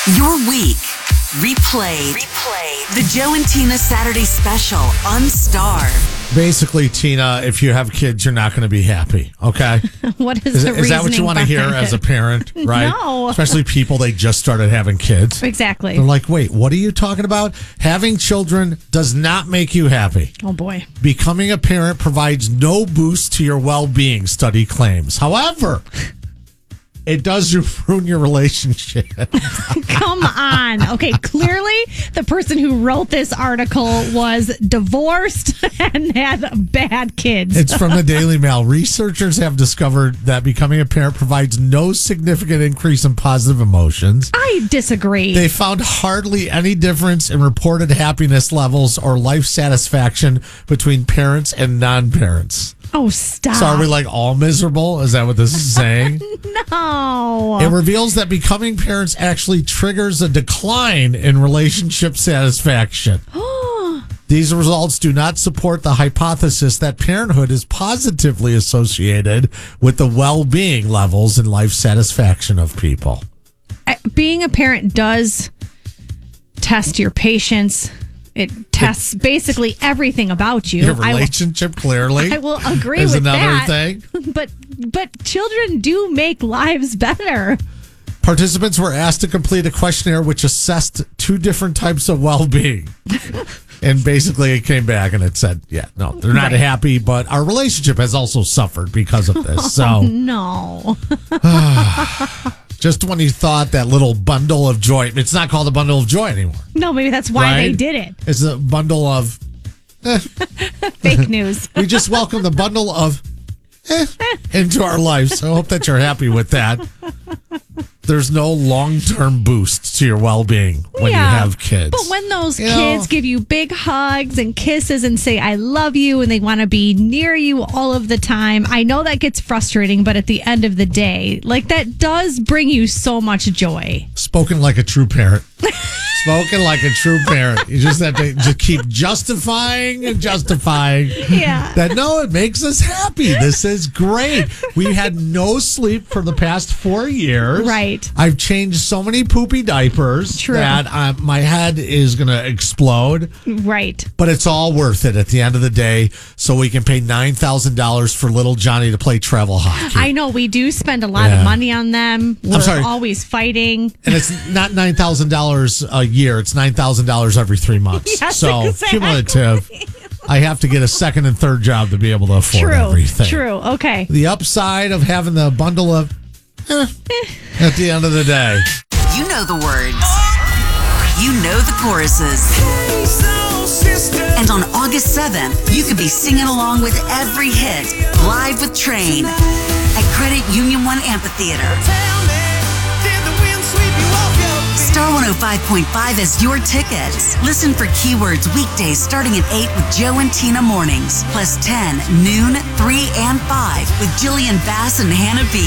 Your week replayed. The Joe and Tina Saturday Special on Star. Basically, Tina, if you have kids, you're not going to be happy, okay? What is the reasoning? Is that what you want to hear as a parent, right? No. Especially people, they just started having kids. Exactly. They're like, wait, what are you talking about? Having children does not make you happy. Oh, boy. Becoming a parent provides no boost to your well-being, study claims. However, it does ruin your relationship. Come on. Okay, clearly the person who wrote this article was divorced and had bad kids. It's from the Daily Mail. Researchers have discovered that becoming a parent provides no significant increase in positive emotions. I disagree. They found hardly any difference in reported happiness levels or life satisfaction between parents and non-parents. Oh, stop. So are we like all miserable? Is that what this is saying? No. It reveals that becoming parents actually triggers a decline in relationship satisfaction. These results do not support the hypothesis that parenthood is positively associated with the well-being levels and life satisfaction of people. Being a parent does test your patience. It tests basically everything about you. Your relationship, clearly. I will agree is with another that. thing. But children do make lives better. Participants were asked to complete a questionnaire which assessed two different types of well-being. And basically it came back and it said, yeah, no, they're not happy, but our relationship has also suffered because of this. So no. Just when you thought that little bundle of joy, it's not called a bundle of joy anymore. No, maybe that's why they did it. It's a bundle of fake news. We just welcome the bundle of into our lives. So I hope that you're happy with that. There's no long-term boost to your well-being when you have kids. But when those kids give you big hugs and kisses and say, I love you, and they want to be near you all of the time, I know that gets frustrating, but at the end of the day, like that does bring you so much joy. Spoken like a true parent. Spoken like a true parent. You just have to just keep justifying and justifying. Yeah. That, no, it makes us happy. This is great. We had no sleep for the past 4 years. Right. I've changed so many poopy diapers that my head is going to explode. Right. But it's all worth it at the end of the day, so we can pay $9,000 for little Johnny to play travel hockey. I know we do spend a lot of money on them. We're always fighting. And it's not $9,000 a year. It's $9,000 every 3 months. Yes, so exactly. Cumulative. I have to get a second and third job to be able to afford everything. True. Okay. The upside of having the bundle of at the end of the day. You know the words. You know the choruses. And on August 7th, you could be singing along with every hit live with Train at Credit Union One Amphitheater. Star 105.5 is your tickets. Listen for keywords weekdays starting at 8 with Joe and Tina mornings, plus 10, noon, 3, and 5 with Jillian Bass and Hannah B.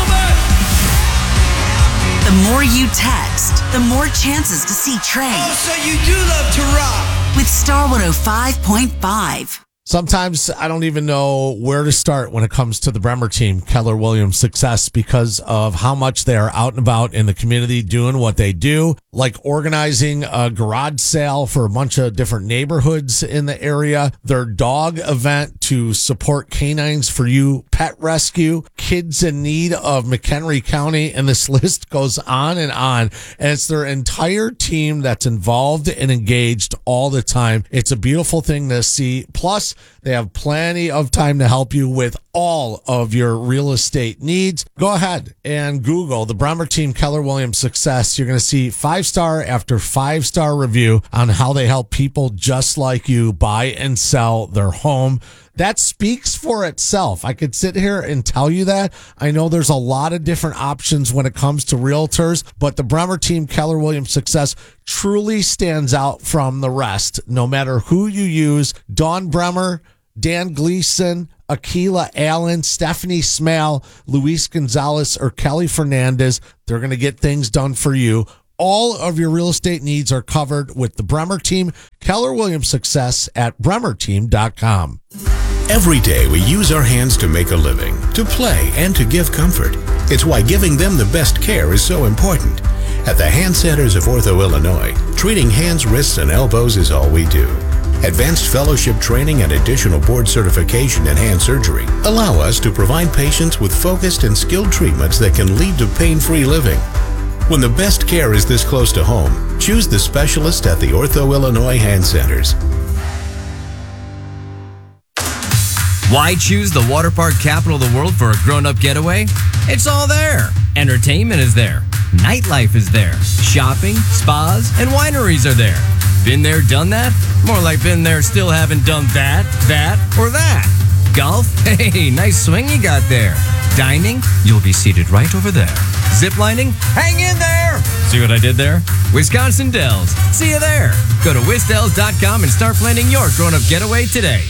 The more you text, the more chances to see Train. Oh, so you do love to rock. With Star 105.5. Sometimes I don't even know where to start when it comes to the Bremer team, Keller Williams success, because of how much they are out and about in the community doing what they do, like organizing a garage sale for a bunch of different neighborhoods in the area, their dog event to support Canines for You pet rescue, kids in need of McHenry County, and this list goes on and on. And it's their entire team that's involved and engaged all the time. It's a beautiful thing to see. Plus, they have plenty of time to help you with all of your real estate needs. Go ahead and Google the Bremer team Keller Williams success. You're going to see 5-star after 5-star review on how they help people just like you buy and sell their home. That speaks for itself. I could sit here and tell you that. I know there's a lot of different options when it comes to realtors, but the Bremer team Keller Williams success truly stands out from the rest. No matter who you use, Dawn Bremer, Dan Gleason, Akila Allen, Stephanie Smale, Luis Gonzalez, or Kelly Fernandez, they're going to get things done for you. All of your real estate needs are covered with the Bremer team Keller Williams success at bremerteam.com. Every day we use our hands to make a living, to play, and to give comfort. It's why giving them the best care is so important. At the Hand Centers of Ortho, Illinois, treating hands, wrists, and elbows is all we do. Advanced fellowship training and additional board certification in hand surgery allow us to provide patients with focused and skilled treatments that can lead to pain-free living. When the best care is this close to home, choose the specialist at the Ortho, Illinois Hand Centers. Why choose the water park capital of the world for a grown-up getaway? It's all there. Entertainment is there. Nightlife is there. Shopping, spas, and wineries are there. Been there, done that? More like been there, still haven't done that, or that. Golf? Hey, nice swing you got there. Dining? You'll be seated right over there. Ziplining? Hang in there! See what I did there? Wisconsin Dells. See you there. Go to wisdells.com and start planning your grown-up getaway today.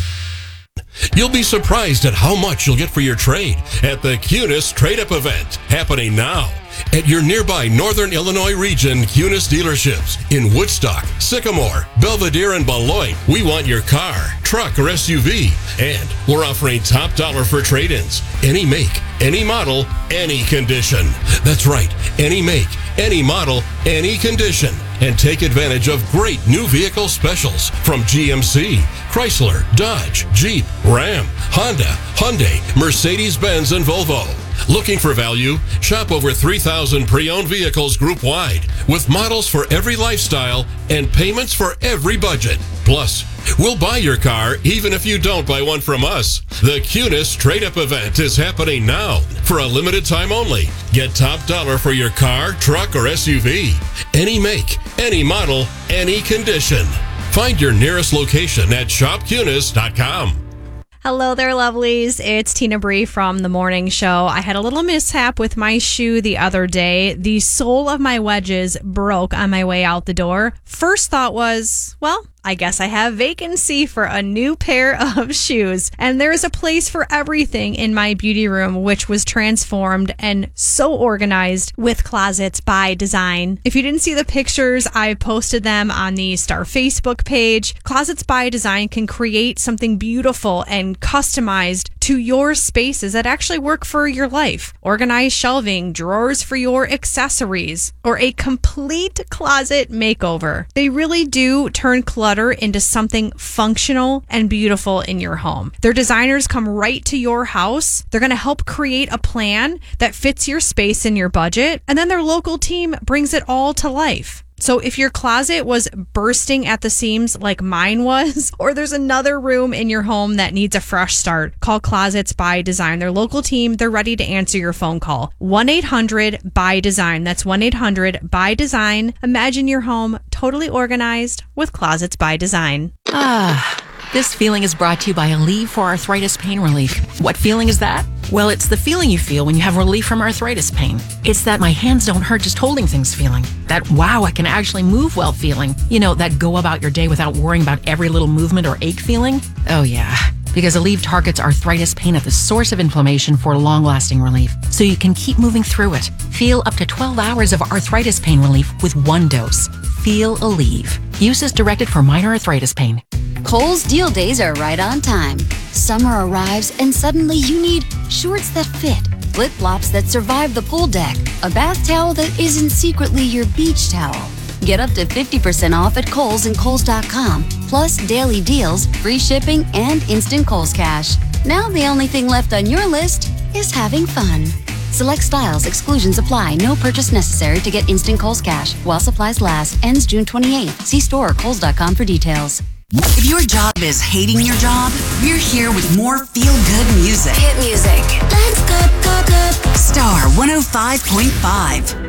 You'll be surprised at how much you'll get for your trade at the Kunis Trade-Up event happening now at your nearby Northern Illinois region Kunis dealerships in Woodstock, Sycamore, Belvedere, and Beloit. We want your car, truck, or SUV, and we're offering top dollar for trade-ins. Any make, any model, any condition. That's right, any make, any model, any condition. And take advantage of great new vehicle specials from GMC, Chrysler, Dodge, Jeep, Ram, Honda, Hyundai, Mercedes-Benz, and Volvo. Looking for value? Shop over 3,000 pre-owned vehicles group-wide with models for every lifestyle and payments for every budget. Plus, we'll buy your car even if you don't buy one from us. The Kunis Trade-Up event is happening now for a limited time only. Get top dollar for your car, truck, or SUV. Any make, any model, any condition. Find your nearest location at shopkunis.com. Hello there, lovelies. It's Tina Bree from The Morning Show. I had a little mishap with my shoe the other day. The sole of my wedges broke on my way out the door. First thought was, well, I guess I have vacancy for a new pair of shoes. And there's a place for everything in my beauty room, which was transformed and so organized with Closets by Design. If you didn't see the pictures, I posted them on the Star Facebook page. Closets by Design can create something beautiful and customized to your spaces that actually work for your life. Organized shelving, drawers for your accessories, or a complete closet makeover. They really do turn clutter into something functional and beautiful in your home. Their designers come right to your house. They're going to help create a plan that fits your space and your budget. And then their local team brings it all to life. So if your closet was bursting at the seams like mine was, or there's another room in your home that needs a fresh start, call Closets by Design. Their local team, they're ready to answer your phone call. 1-800-BY-DESIGN. That's 1-800-BY-DESIGN. Imagine your home totally organized with Closets by Design. This feeling is brought to you by Aleve for Arthritis Pain Relief. What feeling is that? Well, it's the feeling you feel when you have relief from arthritis pain. It's that my hands don't hurt just holding things feeling. That wow, I can actually move well feeling. You know, that go about your day without worrying about every little movement or ache feeling. Oh yeah, because Aleve targets arthritis pain at the source of inflammation for long-lasting relief, so you can keep moving through it. Feel up to 12 hours of arthritis pain relief with one dose. Feel Aleve. Use as directed for minor arthritis pain. Kohl's deal days are right on time. Summer arrives and suddenly you need shorts that fit, flip-flops that survive the pool deck, a bath towel that isn't secretly your beach towel. Get up to 50% off at Kohl's and Kohls.com, plus daily deals, free shipping, and instant Kohl's Cash. Now the only thing left on your list is having fun. Select styles, exclusions apply. No purchase necessary to get instant Kohl's Cash while supplies last. Ends June 28th. See store or Kohls.com for details. If your job is hating your job, we're here with more feel-good music. Hit music. Let's go, go, go. Star 105.5.